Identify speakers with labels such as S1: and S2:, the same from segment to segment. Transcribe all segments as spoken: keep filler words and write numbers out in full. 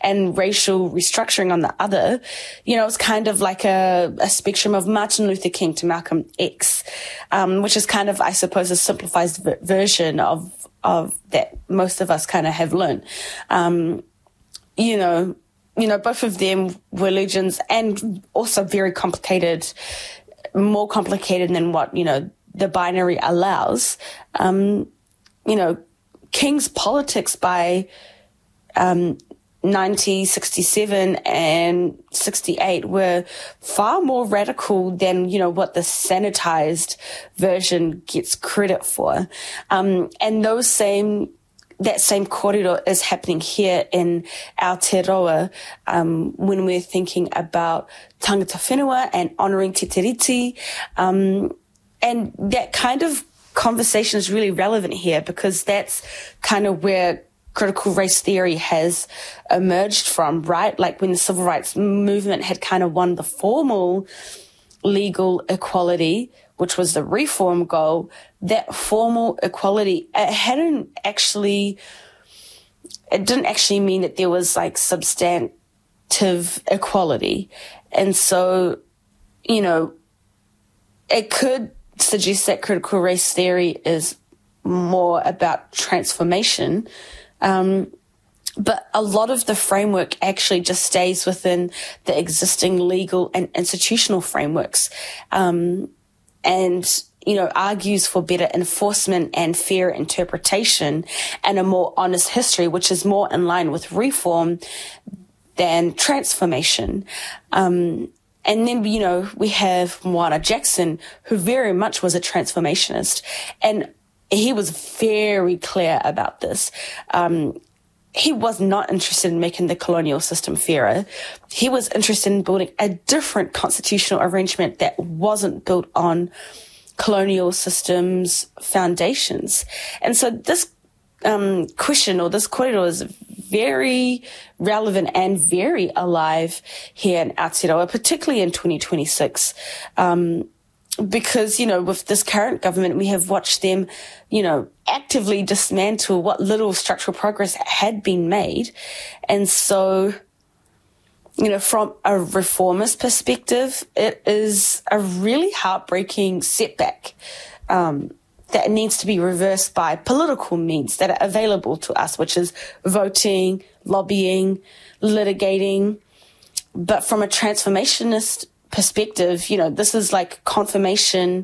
S1: and racial restructuring on the other, you know, it's kind of like a, a spectrum of Martin Luther King to Malcolm X, um, which is kind of, I suppose, a simplified v- version of of that most of us kind of have learned. Um, you know, you know, both of them were legends and also very complicated, more complicated than what, you know, the binary allows. Um, you know, King's politics by um, nineteen sixty-seven and sixty-eight were far more radical than, you know, what the sanitized version gets credit for. Um, and those same, that same kōrero is happening here in Aotearoa, um, when we're thinking about tangata whenua and honouring Te Tiriti. Um, and that kind of conversation is really relevant here because that's kind of where critical race theory has emerged from, right? Like when the civil rights movement had kind of won the formal legal equality, which was the reform goal, that formal equality, it hadn't actually, it didn't actually mean that there was like substantive equality. And so, you know, it could suggest that critical race theory is more about transformation. Um, but a lot of the framework actually just stays within the existing legal and institutional frameworks, um, and, you know, argues for better enforcement and fair interpretation and a more honest history, which is more in line with reform than transformation. Um, and then, you know, we have Moana Jackson, who very much was a transformationist, and he was very clear about this. Um, he was not interested in making the colonial system fairer. He was interested in building a different constitutional arrangement that wasn't built on colonial systems' foundations. And so this um, question or this kōrero is very relevant and very alive here in Aotearoa, particularly in twenty twenty-six. Um, Because, you know, with this current government, we have watched them, you know, actively dismantle what little structural progress had been made. And so, you know, from a reformist perspective, it is a really heartbreaking setback um, that needs to be reversed by political means that are available to us, which is voting, lobbying, litigating. But from a transformationist perspective, you know, this is like confirmation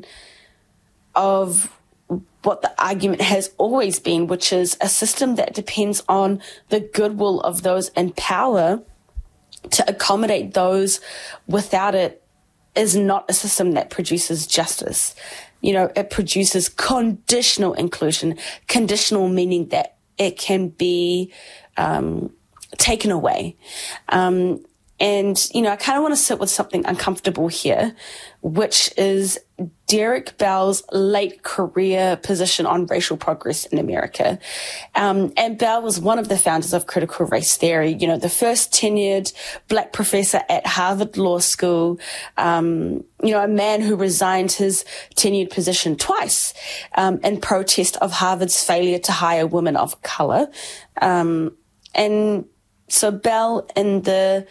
S1: of what the argument has always been, which is a system that depends on the goodwill of those in power to accommodate those without it is not a system that produces justice. You know, it produces conditional inclusion, conditional meaning that it can be um, taken away. Um, And, you know, I kind of want to sit with something uncomfortable here, which is Derek Bell's late career position on racial progress in America. Um, and Bell was one of the founders of critical race theory, you know, the first tenured black professor at Harvard Law School, um, you know, a man who resigned his tenured position twice um, in protest of Harvard's failure to hire women of color. Um, and so Bell in the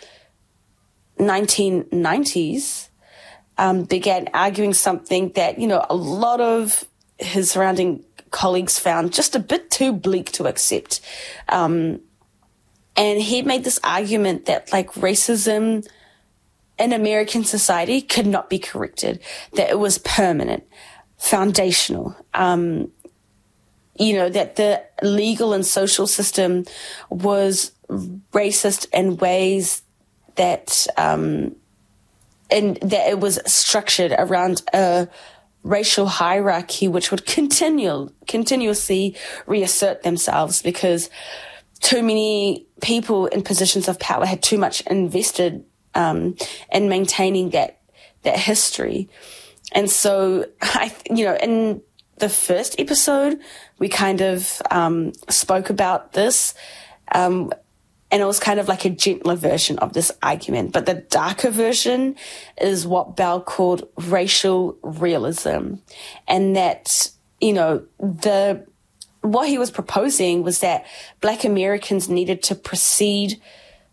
S1: nineteen nineties um, began arguing something that, you know, a lot of his surrounding colleagues found just a bit too bleak to accept. Um, and he made this argument that, like, racism in American society could not be corrected, that it was permanent, foundational, um, you know, that the legal and social system was racist in ways that um, and that it was structured around a racial hierarchy which would continue continuously reassert themselves because too many people in positions of power had too much invested um, in maintaining that that history. And so, I, you know, in the first episode, we kind of um, spoke about this. Um, And it was kind of like a gentler version of this argument. But the darker version is what Bell called racial realism. And that, you know, the what he was proposing was that Black Americans needed to proceed